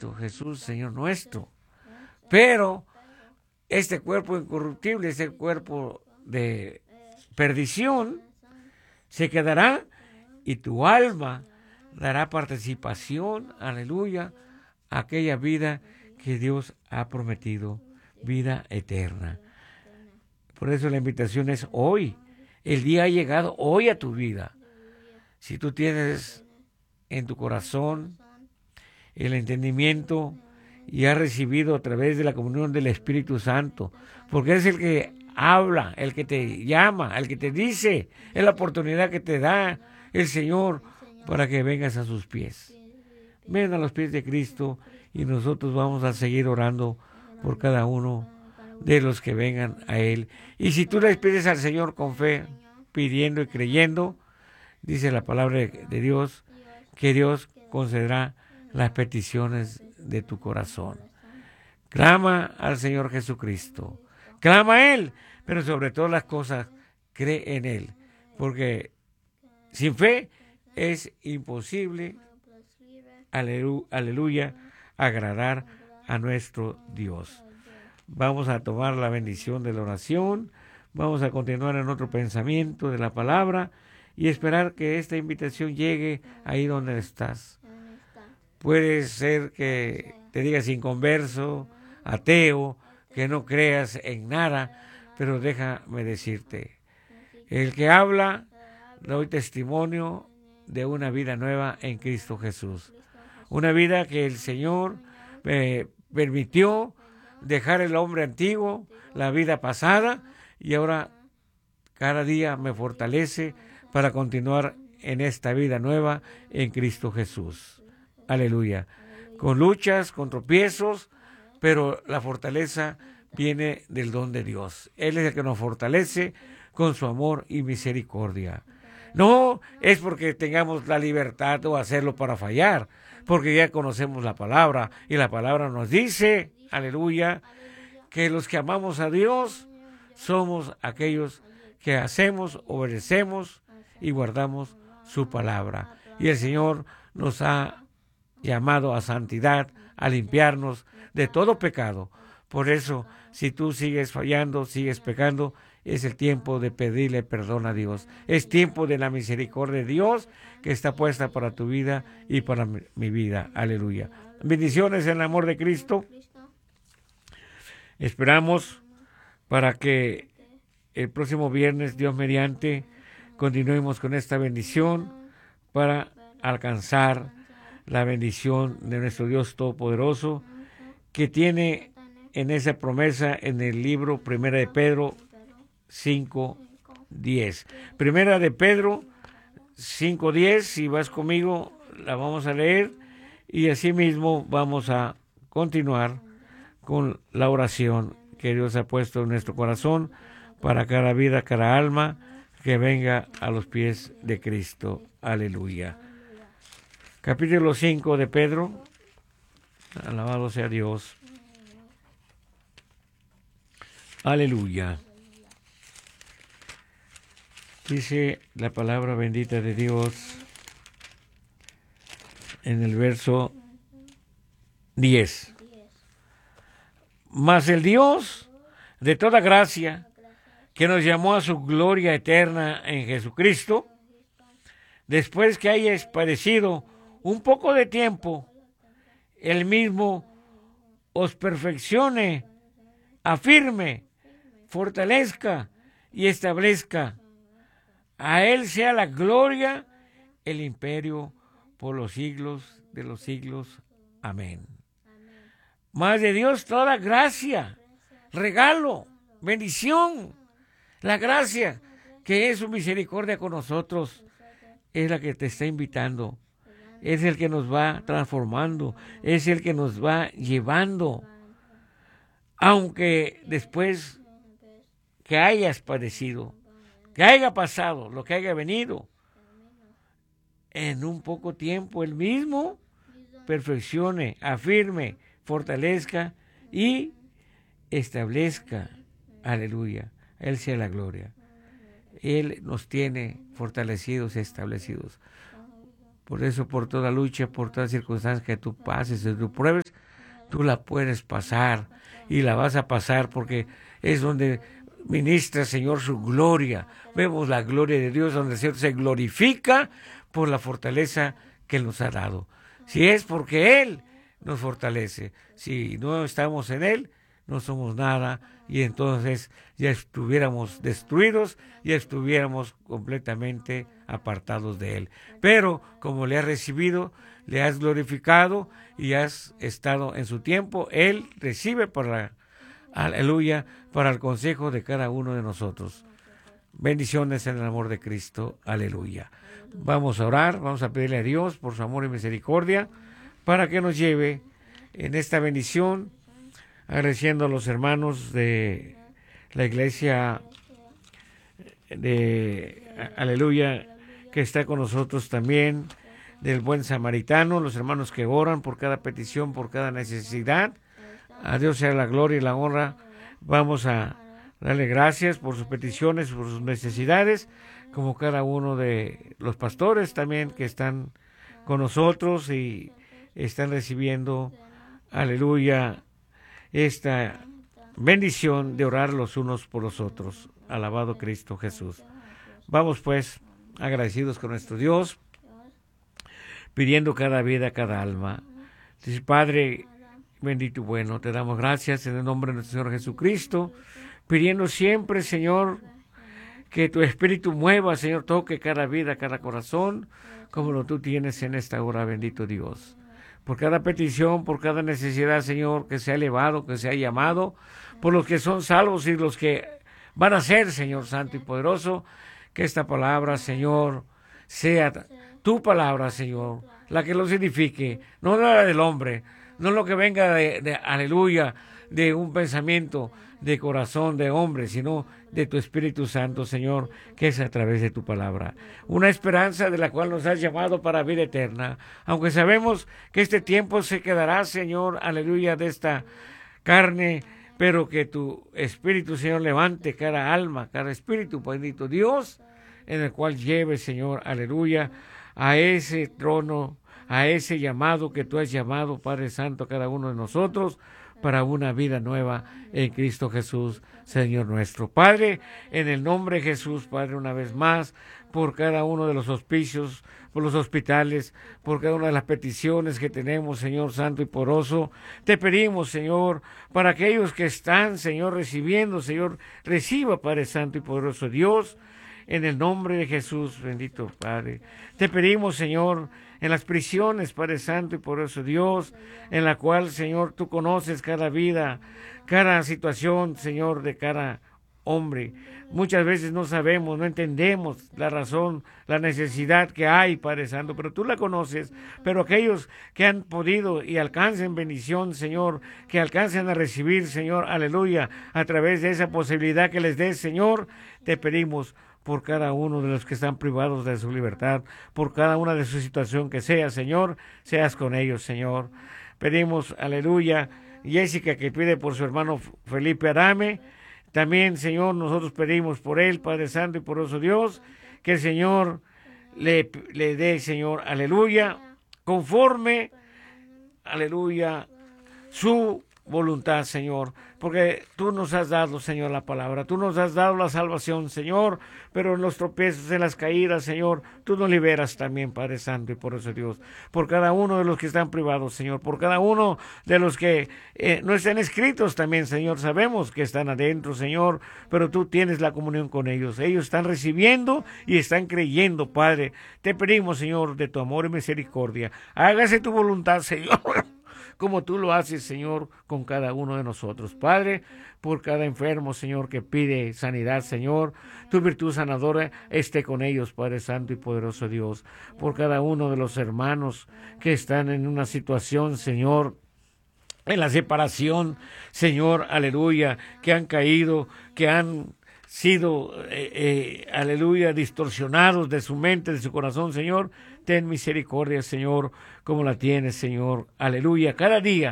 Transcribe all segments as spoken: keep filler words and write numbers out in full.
Cristo Jesús, Señor nuestro. Pero este cuerpo incorruptible, este cuerpo de perdición, se quedará y tu alma dará participación, aleluya, a aquella vida que Dios ha prometido, vida eterna. Por eso la invitación es hoy. El día ha llegado hoy a tu vida. Si tú tienes en tu corazón el entendimiento y has recibido a través de la comunión del Espíritu Santo, porque es el que habla, el que te llama, el que te dice, es la oportunidad que te da el Señor para que vengas a sus pies. Ven a los pies de Cristo y nosotros vamos a seguir orando por cada uno de los que vengan a Él. Y si tú le pides al Señor con fe, pidiendo y creyendo, dice la palabra de Dios, que Dios concederá las peticiones de tu corazón. Clama al Señor Jesucristo. Clama a Él, pero sobre todas las cosas, cree en Él. Porque sin fe es imposible, aleluya, aleluya, agradar a nuestro Dios. Vamos a tomar la bendición de la oración. Vamos a continuar en otro pensamiento de la palabra y esperar que esta invitación llegue ahí donde estás. Puede ser que te digas inconverso, ateo, que no creas en nada, pero déjame decirte, el que habla, doy testimonio de una vida nueva en Cristo Jesús. Una vida que el Señor me permitió dejar el hombre antiguo, la vida pasada, y ahora cada día me fortalece para continuar en esta vida nueva en Cristo Jesús. Aleluya. Con luchas, con tropiezos, pero la fortaleza viene del don de Dios. Él es el que nos fortalece con su amor y misericordia. No es porque tengamos la libertad o hacerlo para fallar, porque ya conocemos la palabra y la palabra nos dice, aleluya, que los que amamos a Dios somos aquellos que hacemos, obedecemos y guardamos su palabra. Y el Señor nos ha llamado a santidad, a limpiarnos de todo pecado. Por eso, si tú sigues fallando, sigues pecando, es el tiempo de pedirle perdón a Dios. Es tiempo de la misericordia de Dios que está puesta para tu vida y para mi, mi vida. Aleluya. Bendiciones en el amor de Cristo. Esperamos para que el próximo viernes, Dios mediante, continuemos con esta bendición para alcanzar la bendición de nuestro Dios Todopoderoso, que tiene en esa promesa en el libro Primera de Pedro cinco diez. Primera de Pedro cinco diez, si vas conmigo, la vamos a leer y así mismo vamos a continuar con la oración que Dios ha puesto en nuestro corazón para cada vida, cada alma que venga a los pies de Cristo. Aleluya. Capítulo cinco de Pedro. Alabado sea Dios. Aleluya. Dice la palabra bendita de Dios en el verso diez. Mas el Dios de toda gracia, que nos llamó a su gloria eterna en Jesucristo, después que hayáis padecido un poco de tiempo, Él mismo os perfeccione, afirme, fortalezca y establezca. A Él sea la gloria, el imperio por los siglos de los siglos. Amén. Mas de Dios toda gracia, regalo, bendición, la gracia que es su misericordia con nosotros, es la que te está invitando. Es el que nos va transformando, es el que nos va llevando. Aunque después que hayas padecido, que haya pasado, lo que haya venido, en un poco tiempo Él mismo perfeccione, afirme, fortalezca y establezca. Aleluya. Él sea la gloria. Él nos tiene fortalecidos y establecidos. Por eso, por toda lucha, por toda circunstancia que tú pases, que tú pruebes, tú la puedes pasar y la vas a pasar porque es donde ministra, Señor, su gloria. Vemos la gloria de Dios donde el Señor se glorifica por la fortaleza que Él nos ha dado. Si es porque Él nos fortalece, si no estamos en Él, no somos nada y entonces ya estuviéramos destruidos, ya estuviéramos completamente apartados de Él. Pero como le has recibido, le has glorificado y has estado en su tiempo, Él recibe para, aleluya, para el consejo de cada uno de nosotros. Bendiciones en el amor de Cristo, aleluya. Vamos a orar, vamos a pedirle a Dios por su amor y misericordia para que nos lleve en esta bendición, agradeciendo a los hermanos de la iglesia de aleluya que está con nosotros también, del buen samaritano, los hermanos que oran por cada petición, por cada necesidad. A Dios sea la gloria y la honra. Vamos a darle gracias por sus peticiones, por sus necesidades, como cada uno de los pastores también que están con nosotros y están recibiendo, aleluya, esta bendición de orar los unos por los otros. Alabado Cristo Jesús. Vamos pues, agradecidos con nuestro Dios, pidiendo cada vida, cada alma. Dice, Padre bendito y bueno, te damos gracias en el nombre de nuestro Señor Jesucristo, pidiendo siempre, Señor, que tu Espíritu mueva, Señor, toque cada vida, cada corazón, como lo tú tienes en esta hora, bendito Dios. Por cada petición, por cada necesidad, Señor, que sea elevado, que sea llamado, por los que son salvos y los que van a ser, Señor Santo y Poderoso, que esta palabra, Señor, sea tu palabra, Señor, la que los edifique, no la del hombre, no lo que venga de, de aleluya, de un pensamiento de corazón de hombre, sino de tu Espíritu Santo, Señor, que es a través de tu palabra. Una esperanza de la cual nos has llamado para vida eterna, aunque sabemos que este tiempo se quedará, Señor, aleluya, de esta carne, pero que tu Espíritu, Señor, levante cada alma, cada espíritu, bendito Dios, en el cual lleve, Señor, aleluya, a ese trono, a ese llamado que tú has llamado, Padre Santo, a cada uno de nosotros, para una vida nueva en Cristo Jesús, Señor nuestro. Padre, en el nombre de Jesús, Padre, una vez más, por cada uno de los hospicios, por los hospitales, por cada una de las peticiones que tenemos, Señor Santo y Poroso, te pedimos, Señor, para aquellos que están, Señor, recibiendo, Señor, reciba, Padre Santo y Poderoso Dios, en el nombre de Jesús, bendito Padre. Te pedimos, Señor, en las prisiones, Padre Santo y Poderoso Dios, en la cual, Señor, tú conoces cada vida, cada situación, Señor, de cada hombre. Muchas veces no sabemos, no entendemos la razón, la necesidad que hay, Padre Santo, pero tú la conoces. Pero aquellos que han podido y alcancen bendición, Señor, que alcancen a recibir, Señor, aleluya, a través de esa posibilidad que les des, Señor, te pedimos por cada uno de los que están privados de su libertad, por cada una de su situación que sea, Señor, seas con ellos, Señor. Pedimos, aleluya, Jessica que pide por su hermano Felipe Arame, también, Señor, nosotros pedimos por él, Padre Santo y Poderoso Dios, que el Señor le, le dé, Señor, aleluya, conforme, aleluya, su voluntad, Señor, porque tú nos has dado, Señor, la palabra, tú nos has dado la salvación, Señor, pero en los tropiezos, en las caídas, Señor, tú nos liberas también, Padre Santo y por eso, Dios, por cada uno de los que están privados, Señor, por cada uno de los que eh, no están escritos también, Señor, sabemos que están adentro, Señor, pero tú tienes la comunión con ellos, ellos están recibiendo y están creyendo, Padre, te pedimos, Señor, de tu amor y misericordia, hágase tu voluntad, Señor, como tú lo haces, Señor, con cada uno de nosotros. Padre, por cada enfermo, Señor, que pide sanidad, Señor, tu virtud sanadora esté con ellos, Padre Santo y Poderoso Dios. Por cada uno de los hermanos que están en una situación, Señor, en la separación, Señor, aleluya, que han caído, que han sido, eh, eh, aleluya, distorsionados de su mente, de su corazón, Señor, ten misericordia, Señor, como la tienes, Señor, aleluya, cada día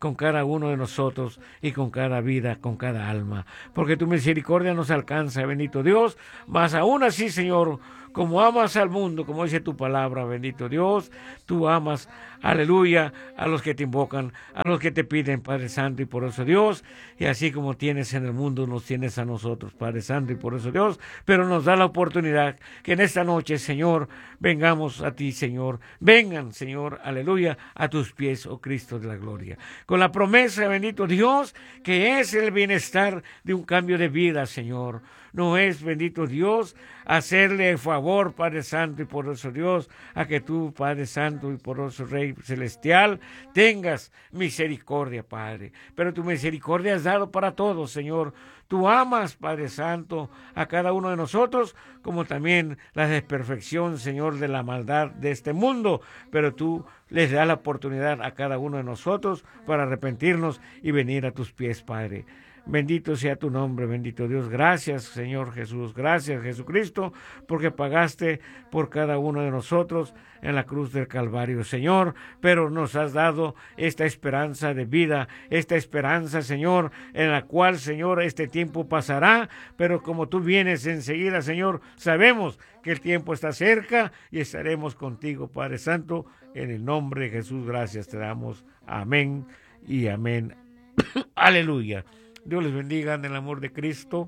con cada uno de nosotros y con cada vida, con cada alma, porque tu misericordia nos alcanza, bendito Dios, mas aún así, Señor, como amas al mundo, como dice tu palabra, bendito Dios, tú amas, aleluya, a los que te invocan, a los que te piden, Padre Santo, y por eso Dios, y así como tienes en el mundo, nos tienes a nosotros, Padre Santo, y por eso Dios, pero nos da la oportunidad que en esta noche, Señor, vengamos a ti, Señor, vengan, Señor, aleluya, a tus pies, oh Cristo de la gloria, con la promesa, bendito Dios, que es el bienestar de un cambio de vida, Señor. No es, bendito Dios, hacerle favor, Padre Santo, y por eso Dios, a que tú, Padre Santo, y por eso Rey Celestial, tengas misericordia, Padre. Pero tu misericordia has dado para todos, Señor. Tú amas, Padre Santo, a cada uno de nosotros, como también la desperfección, Señor, de la maldad de este mundo. Pero tú les das la oportunidad a cada uno de nosotros para arrepentirnos y venir a tus pies, Padre. Bendito sea tu nombre, bendito Dios. Gracias, Señor Jesús. Gracias, Jesucristo, porque pagaste por cada uno de nosotros en la cruz del Calvario, Señor. Pero nos has dado esta esperanza de vida, esta esperanza, Señor, en la cual, Señor, este tiempo pasará. Pero como tú vienes enseguida, Señor, sabemos que el tiempo está cerca y estaremos contigo, Padre Santo. En el nombre de Jesús, gracias te damos. Amén y amén. Aleluya. Dios les bendiga en el amor de Cristo,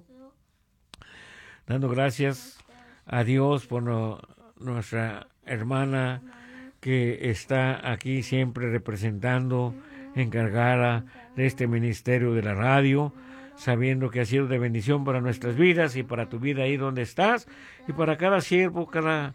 dando gracias a Dios por no, nuestra hermana que está aquí siempre representando, encargada de este ministerio de la radio, sabiendo que ha sido de bendición para nuestras vidas y para tu vida ahí donde estás, y para cada siervo, cada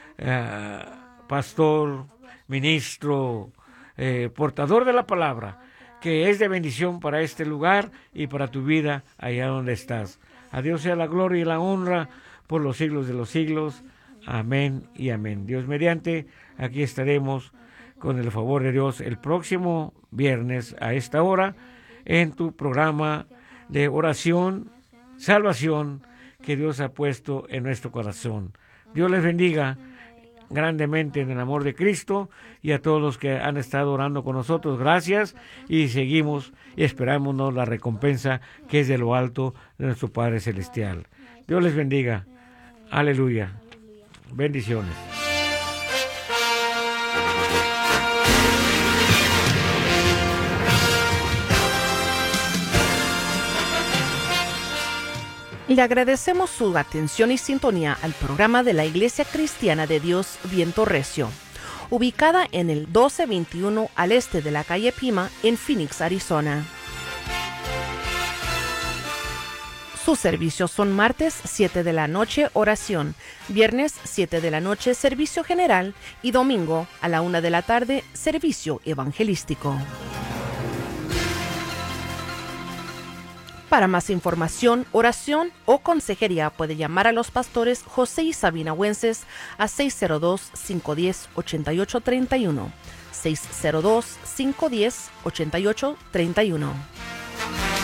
uh, pastor, ministro, eh, portador de la palabra, que es de bendición para este lugar y para tu vida allá donde estás. A Dios sea la gloria y la honra por los siglos de los siglos. Amén y amén. Dios mediante, aquí estaremos con el favor de Dios el próximo viernes a esta hora en tu programa de oración, salvación que Dios ha puesto en nuestro corazón. Dios les bendiga grandemente en el amor de Cristo, y a todos los que han estado orando con nosotros, gracias, y seguimos y esperamos la recompensa que es de lo alto de nuestro Padre Celestial. Dios les bendiga. Aleluya. Bendiciones. Le agradecemos su atención y sintonía al programa de la Iglesia Cristiana de Dios Viento Recio, ubicada en el doce veintiuno al este de la calle Pima en Phoenix, Arizona. Sus servicios son martes siete de la noche oración, viernes siete de la noche servicio general y domingo a la una de la tarde servicio evangelístico. Para más información, oración o consejería puede llamar a los pastores José y Sabina Wences a seis cero dos, cinco uno cero, ocho ocho tres uno, seis cero dos, cinco uno cero, ocho ocho tres uno.